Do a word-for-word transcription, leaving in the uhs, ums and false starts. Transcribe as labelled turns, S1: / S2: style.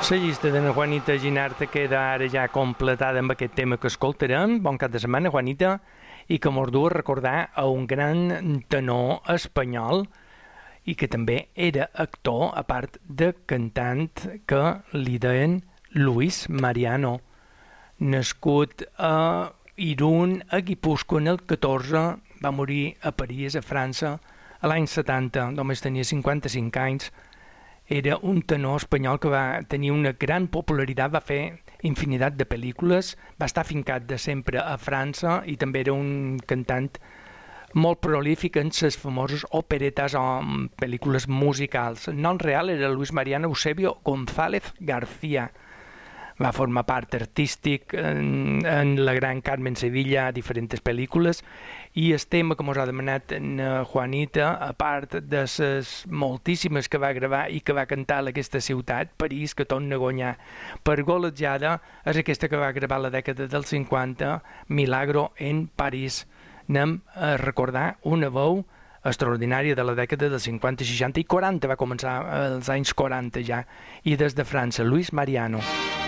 S1: La llista de la Juanita Ginarte queda ara ja completada amb aquest tema que escoltarem. Bon cap de setmana, Juanita, i que mos du a recordar a un gran tenor espanyol i que també era actor, a part de cantant, que li deien Luis Mariano. Nascut a Irún, a Guipúscoa, en el catorze, va morir a París, a França, a l'any setanta, només tenia cinquanta-cinc anys. Era un tenor espanyol que va tenir una gran popularitat, va fer infinitat de pel·lícules, va estar fincat de sempre a França i també era un cantant molt prolífic en les famoses operetes o pel·lícules musicals. El nom real era Luis Mariano Eusebio González García. Va formar part artístic en, en la gran Carmen Sevilla, diferents pel·lícules, i el tema que ens ha demanat en Juanita, a part de les moltíssimes que va gravar i que va cantar a aquesta ciutat, París, que torna a guanyar per golejada, és aquesta que va gravar a la dècada dels cinquanta, Milagro en París. Anem a recordar una veu extraordinària de la dècada dels cinquanta, seixanta i quaranta, va començar als anys quaranta ja, i des de França, Luis Mariano.